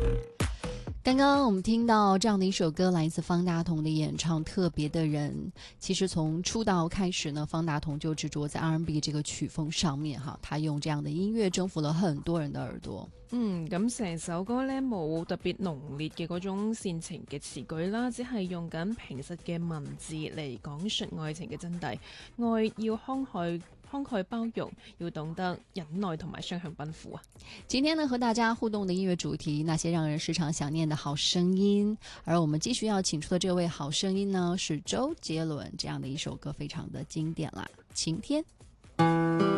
刚刚我们听到这样的一首歌，来自方大同的演唱《特别的人》。其实从出道开始呢，方大同就执着在 R&B 这个曲风上面哈，他用这样的音樂征服了很多人的耳朵。 咁成首歌呢，冇特別濃烈嘅嗰種煽情嘅詞句啦，只係用緊平實嘅文字嚟講述愛情嘅真諦。愛要慷慨包容，要懂得忍耐同埋雙向奔赴啊！ 今天呢，和大家互動的音樂主題，那些讓人時常想念的好聲音。而我們繼續要請出的這位好聲音呢，是周杰倫，這樣的一首歌非常的經典啦，《晴天》。